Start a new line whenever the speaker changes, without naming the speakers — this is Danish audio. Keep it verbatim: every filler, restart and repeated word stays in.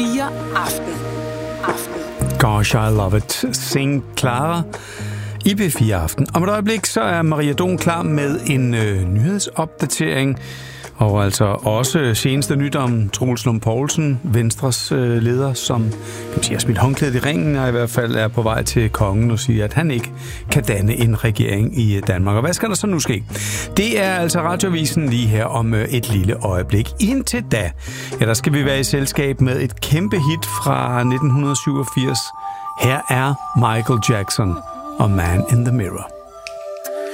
fire Aften. Aften.
Gosh, I love it. Sing Clara i P fire Aften. Om et øjeblik, så er Maria Don klar med en øh, nyhedsopdatering. Og altså også seneste nyt om Troels Lund Poulsen, Venstres øh, leder, som kan man sige, har smidt håndklædet i ringen, og i hvert fald er på vej til kongen og siger, at han ikke kan danne en regering i Danmark. Og hvad skal der så nu ske? Det er altså Radioavisen lige her om øh, et lille øjeblik. Indtil da, ja, der skal vi være i selskab med et kæmpe hit fra nitten syvogfirs. Her er Michael Jackson og Man in the Mirror.